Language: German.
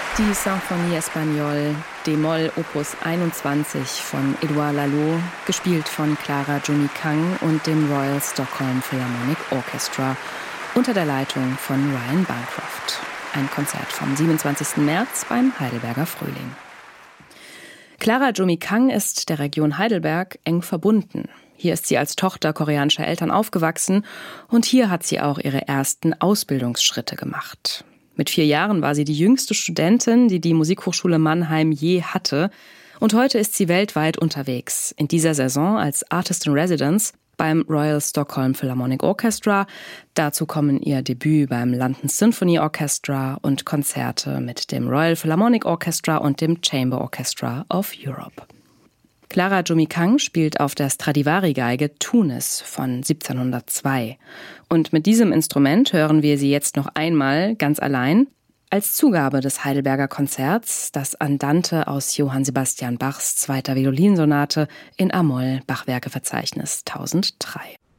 Die Symphonie Espagnole d-Moll Opus 21 von Edouard Lalo, gespielt von Clara Jumi Kang und dem Royal Stockholm Philharmonic Orchestra unter der Leitung von Ryan Bancroft. Ein Konzert vom 27. März beim Heidelberger Frühling. Clara Jumi Kang ist der Region Heidelberg eng verbunden. Hier ist sie als Tochter koreanischer Eltern aufgewachsen und hier hat sie auch ihre ersten Ausbildungsschritte gemacht. Mit 4 Jahren war sie die jüngste Studentin, die die Musikhochschule Mannheim je hatte. Und heute ist sie weltweit unterwegs. In dieser Saison als Artist in Residence beim Royal Stockholm Philharmonic Orchestra. Dazu kommen ihr Debüt beim London Symphony Orchestra und Konzerte mit dem Royal Philharmonic Orchestra und dem Chamber Orchestra of Europe. Clara Jumi Kang spielt auf der Stradivari-Geige Tunis von 1702. Und mit diesem Instrument hören wir sie jetzt noch einmal ganz allein als Zugabe des Heidelberger Konzerts, das Andante aus Johann Sebastian Bachs 2. Violinsonate in a-Moll, Bachwerkeverzeichnis 1003.